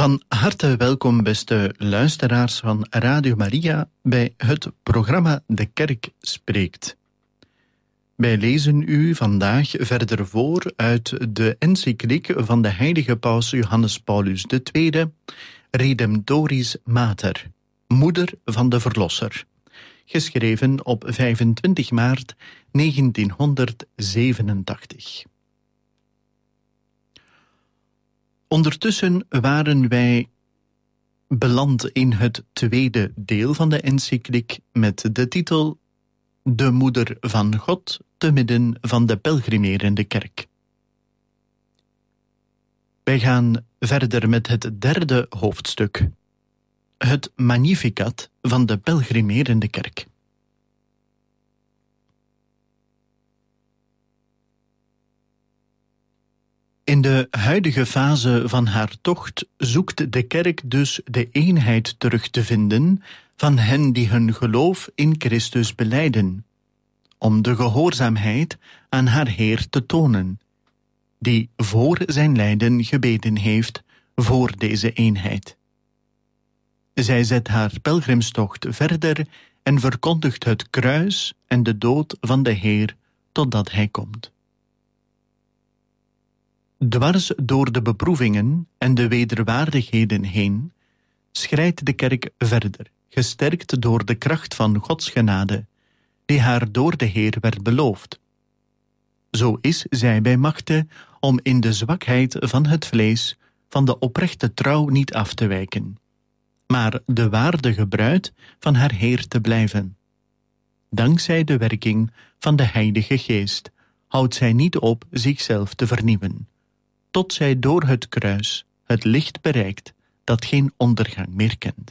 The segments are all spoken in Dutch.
Van harte welkom, beste luisteraars van Radio Maria, bij het programma De Kerk Spreekt. Wij lezen u vandaag verder voor uit de encycliek van de heilige paus Johannes Paulus II, Redemptoris Mater, Moeder van de Verlosser, geschreven op 25 maart 1987. Ondertussen waren wij beland in het tweede deel van de encycliek met de titel De Moeder van God te midden van de pelgrimerende kerk. Wij gaan verder met het derde hoofdstuk, het Magnificat van de pelgrimerende kerk. In de huidige fase van haar tocht zoekt de kerk dus de eenheid terug te vinden van hen die hun geloof in Christus belijden, om de gehoorzaamheid aan haar Heer te tonen, die voor zijn lijden gebeden heeft voor deze eenheid. Zij zet haar pelgrimstocht verder en verkondigt het kruis en de dood van de Heer totdat hij komt. Dwars door de beproevingen en de wederwaardigheden heen schrijdt de kerk verder, gesterkt door de kracht van Gods genade, die haar door de Heer werd beloofd. Zo is zij bij machte om in de zwakheid van het vlees van de oprechte trouw niet af te wijken, maar de waardige bruid van haar Heer te blijven. Dankzij de werking van de Heilige Geest houdt zij niet op zichzelf te vernieuwen, tot zij door het kruis het licht bereikt dat geen ondergang meer kent.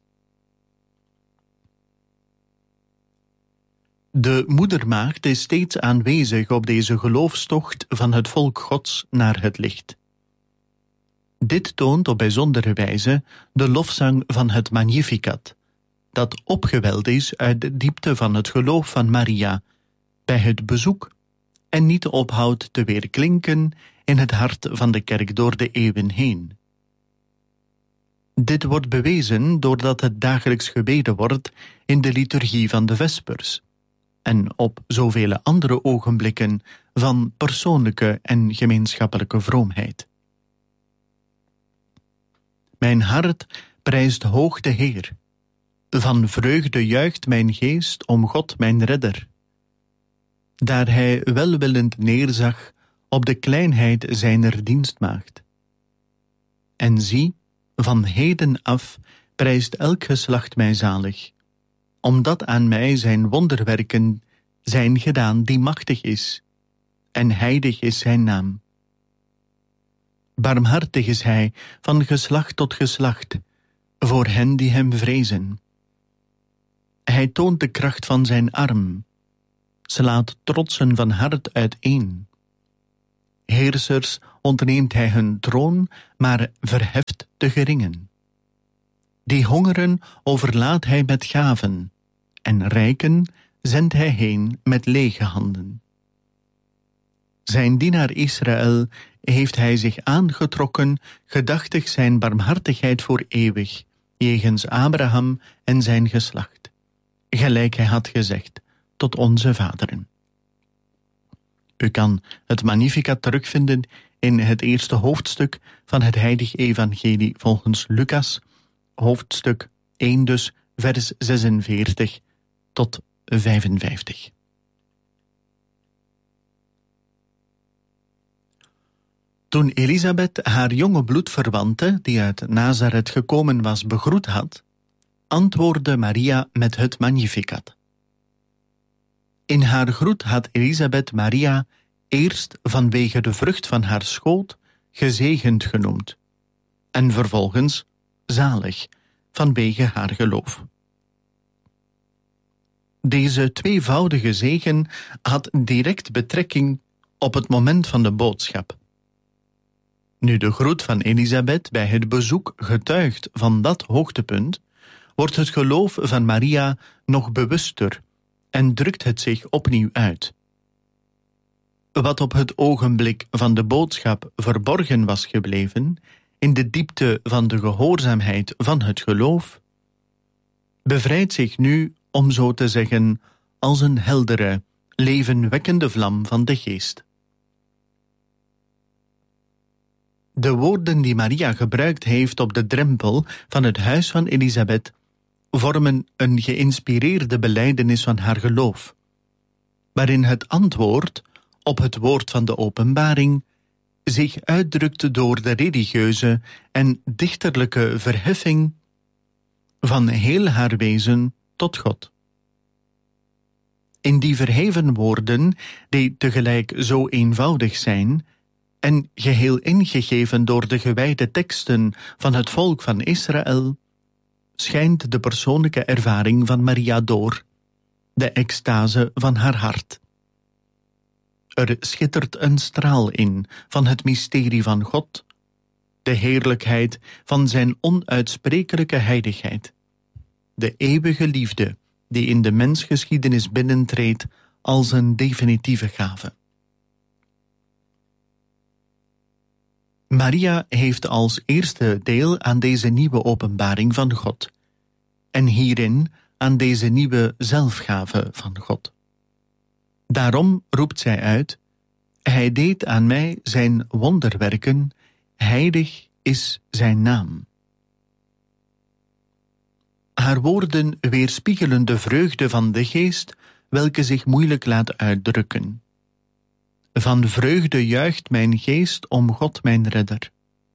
De moedermaagd is steeds aanwezig op deze geloofstocht van het volk Gods naar het licht. Dit toont op bijzondere wijze de lofzang van het Magnificat, dat opgeweld is uit de diepte van het geloof van Maria bij het bezoek en niet ophoudt te weerklinken in het hart van de kerk door de eeuwen heen. Dit wordt bewezen doordat het dagelijks gebeden wordt in de liturgie van de Vespers en op zoveel andere ogenblikken van persoonlijke en gemeenschappelijke vroomheid. Mijn hart prijst hoog de Heer. Van vreugde juicht mijn geest om God mijn redder. Daar hij welwillend neerzag op de kleinheid zijner dienstmaagd. En zie, van heden af prijst elk geslacht mij zalig, omdat aan mij zijn wonderwerken zijn gedaan die machtig is, en heilig is zijn naam. Barmhartig is hij van geslacht tot geslacht, voor hen die hem vrezen. Hij toont de kracht van zijn arm, slaat trotsen van hart uiteen. Heersers ontneemt hij hun troon, maar verheft de geringen. Die hongeren overlaadt hij met gaven, en rijken zendt hij heen met lege handen. Zijn dienaar Israël heeft hij zich aangetrokken, gedachtig zijn barmhartigheid voor eeuwig, jegens Abraham en zijn geslacht, gelijk hij had gezegd, tot onze vaderen. U kan het Magnificat terugvinden in het eerste hoofdstuk van het Heilige Evangelie volgens Lucas, hoofdstuk 1 dus, vers 46 tot 55. Toen Elisabeth haar jonge bloedverwante, die uit Nazareth gekomen was, begroet had, antwoordde Maria met het Magnificat. In haar groet had Elisabeth Maria eerst vanwege de vrucht van haar schoot gezegend genoemd, en vervolgens zalig vanwege haar geloof. Deze tweevoudige zegen had direct betrekking op het moment van de boodschap. Nu de groet van Elisabeth bij het bezoek getuigt van dat hoogtepunt, wordt het geloof van Maria nog bewuster en drukt het zich opnieuw uit. Wat op het ogenblik van de boodschap verborgen was gebleven, in de diepte van de gehoorzaamheid van het geloof, bevrijdt zich nu, om zo te zeggen, als een heldere, levenwekkende vlam van de geest. De woorden die Maria gebruikt heeft op de drempel van het huis van Elisabeth vormen een geïnspireerde belijdenis van haar geloof, waarin het antwoord op het woord van de openbaring zich uitdrukt door de religieuze en dichterlijke verheffing van heel haar wezen tot God. In die verheven woorden, die tegelijk zo eenvoudig zijn en geheel ingegeven door de gewijde teksten van het volk van Israël, schijnt de persoonlijke ervaring van Maria door, de extase van haar hart. Er schittert een straal in van het mysterie van God, de heerlijkheid van zijn onuitsprekelijke heiligheid, de eeuwige liefde die in de mensgeschiedenis binnentreedt als een definitieve gave. Maria heeft als eerste deel aan deze nieuwe openbaring van God, en hierin aan deze nieuwe zelfgave van God. Daarom roept zij uit: Hij deed aan mij zijn wonderwerken, heilig is zijn naam. Haar woorden weerspiegelen de vreugde van de geest, welke zich moeilijk laat uitdrukken. Van vreugde juicht mijn geest om God mijn redder.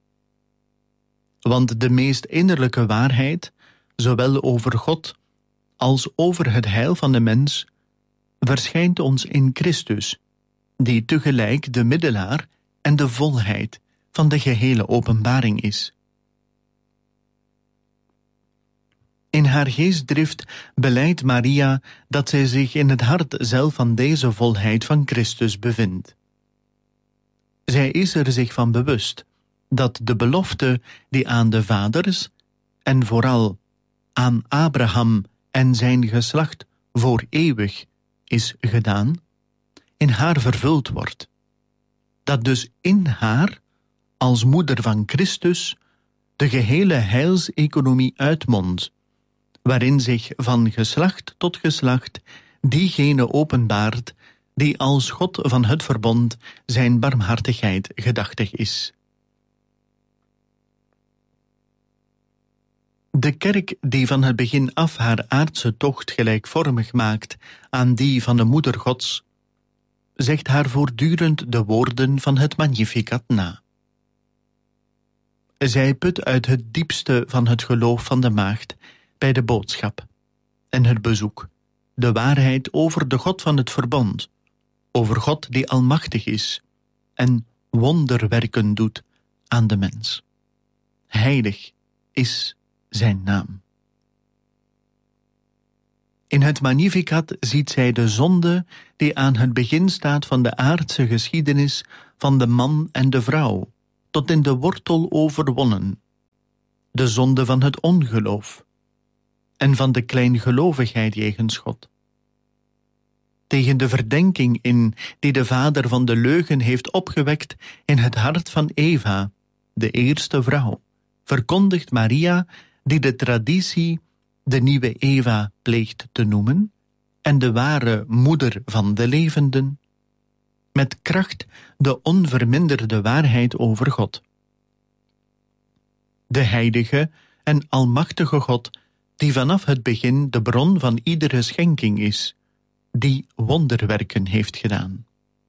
Want de meest innerlijke waarheid, zowel over God als over het heil van de mens, verschijnt ons in Christus, die tegelijk de middelaar en de volheid van de gehele openbaring is. In haar geestdrift belijdt Maria dat zij zich in het hart zelf van deze volheid van Christus bevindt. Zij is er zich van bewust dat de belofte die aan de vaders en vooral aan Abraham en zijn geslacht voor eeuwig is gedaan, in haar vervuld wordt. Dat dus in haar, als moeder van Christus, de gehele heilseconomie uitmondt, waarin zich van geslacht tot geslacht diegene openbaart die als God van het verbond zijn barmhartigheid gedachtig is. De kerk die van het begin af haar aardse tocht gelijkvormig maakt aan die van de moeder Gods, zegt haar voortdurend de woorden van het Magnificat na. Zij put uit het diepste van het geloof van de maagd bij de boodschap en het bezoek, de waarheid over de God van het verbond, over God die almachtig is en wonderwerken doet aan de mens. Heilig is zijn naam. In het Magnificat ziet zij de zonde die aan het begin staat van de aardse geschiedenis van de man en de vrouw, tot in de wortel overwonnen. De zonde van het ongeloof en van de kleingelovigheid jegens God. Tegen de verdenking in die de vader van de leugen heeft opgewekt in het hart van Eva, de eerste vrouw, verkondigt Maria, die de traditie de nieuwe Eva pleegt te noemen en de ware moeder van de levenden, met kracht de onverminderde waarheid over God. De heilige en almachtige God, die vanaf het begin de bron van iedere schenking is, die wonderwerken heeft gedaan.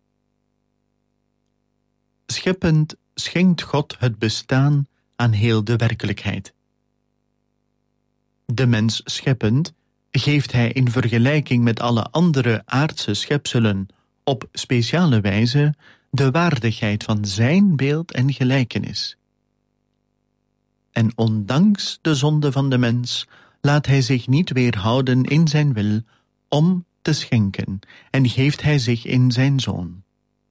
Scheppend schenkt God het bestaan aan heel de werkelijkheid. De mens scheppend geeft hij in vergelijking met alle andere aardse schepselen op speciale wijze de waardigheid van zijn beeld en gelijkenis. En ondanks de zonde van de mens laat hij zich niet weerhouden in zijn wil om te schenken en geeft hij zich in zijn Zoon.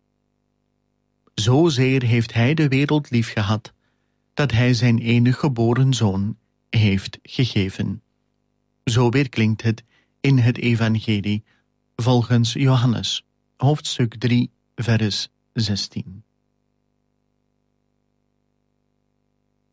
Zozeer heeft hij de wereld liefgehad, dat hij zijn enige geboren Zoon heeft gegeven. Zo weerklinkt het in het Evangelie volgens Johannes, hoofdstuk 3, vers 16.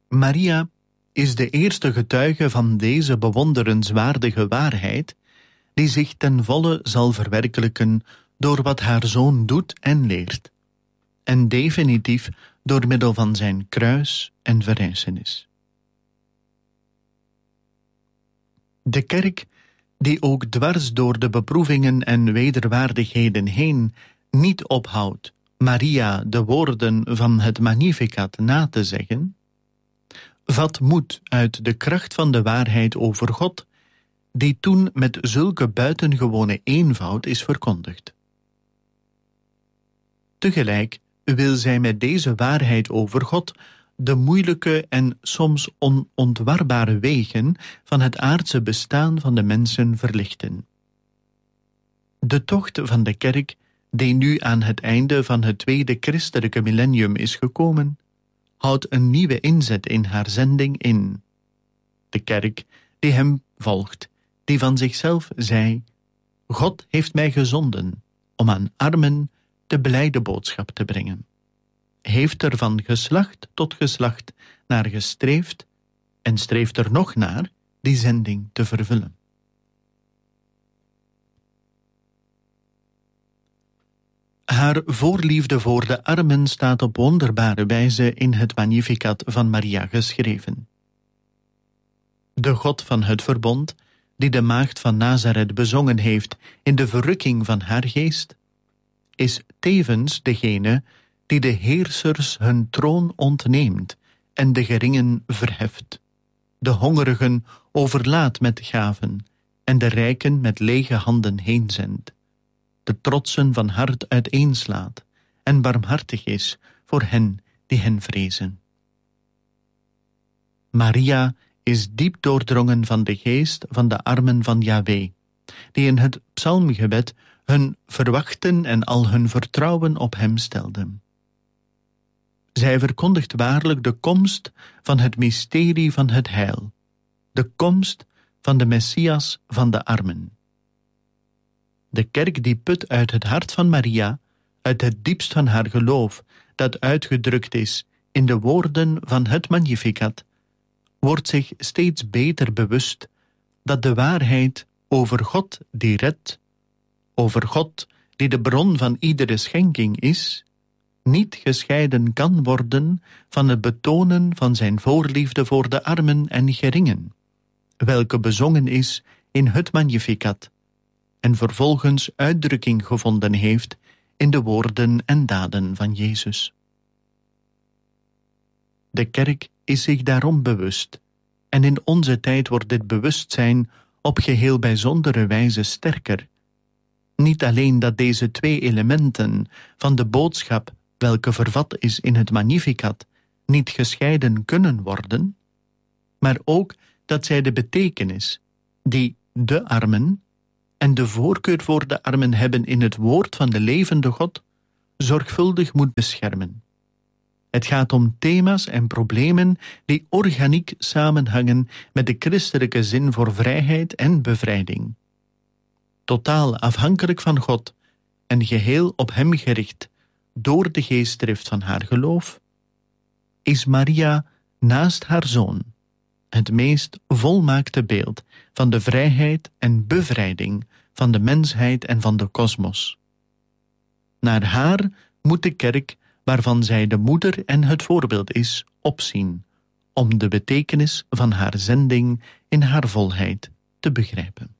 Maria is de eerste getuige van deze bewonderenswaardige waarheid, die zich ten volle zal verwerkelijken door wat haar zoon doet en leert, en definitief door middel van zijn kruis en verrijzenis. De kerk, die ook dwars door de beproevingen en wederwaardigheden heen niet ophoudt Maria de woorden van het Magnificat na te zeggen, vat moed uit de kracht van de waarheid over God, die toen met zulke buitengewone eenvoud is verkondigd. Tegelijk wil zij met deze waarheid over God de moeilijke en soms onontwarbare wegen van het aardse bestaan van de mensen verlichten. De tocht van de kerk, die nu aan het einde van het tweede christelijke millennium is gekomen, houdt een nieuwe inzet in haar zending in. De kerk die hem volgt, die van zichzelf zei: God heeft mij gezonden om aan armen de blijde boodschap te brengen. Heeft er van geslacht tot geslacht naar gestreefd en streeft er nog naar die zending te vervullen. Haar voorliefde voor de armen staat op wonderbare wijze in het Magnificat van Maria geschreven. De God van het verbond, die de maagd van Nazareth bezongen heeft in de verrukking van haar geest, is tevens degene die de heersers hun troon ontneemt en de geringen verheft, de hongerigen overlaat met gaven en de rijken met lege handen heenzendt, de trotsen van hart uiteenslaat en barmhartig is voor hen die hen vrezen. Maria is diep doordrongen van de geest van de armen van Yahweh, die in het psalmgebed hun verwachten en al hun vertrouwen op hem stelden. Zij verkondigt waarlijk de komst van het mysterie van het heil, de komst van de Messias van de armen. De kerk die put uit het hart van Maria, uit het diepst van haar geloof, dat uitgedrukt is in de woorden van het Magnificat, wordt zich steeds beter bewust dat de waarheid over God die redt, over God die de bron van iedere schenking is, niet gescheiden kan worden van het betonen van zijn voorliefde voor de armen en geringen, welke bezongen is in het Magnificat en vervolgens uitdrukking gevonden heeft in de woorden en daden van Jezus. De kerk is zich daarom bewust, en in onze tijd wordt dit bewustzijn op geheel bijzondere wijze sterker. Niet alleen dat deze twee elementen van de boodschap, welke vervat is in het Magnificat, niet gescheiden kunnen worden, maar ook dat zij de betekenis die de armen en de voorkeur voor de armen hebben in het woord van de levende God, zorgvuldig moet beschermen. Het gaat om thema's en problemen die organiek samenhangen met de christelijke zin voor vrijheid en bevrijding. Totaal afhankelijk van God en geheel op hem gericht door de geestdrift van haar geloof, is Maria naast haar zoon het meest volmaakte beeld van de vrijheid en bevrijding van de mensheid en van de kosmos. Naar haar moet de kerk, waarvan zij de moeder en het voorbeeld is, opzien, om de betekenis van haar zending in haar volheid te begrijpen.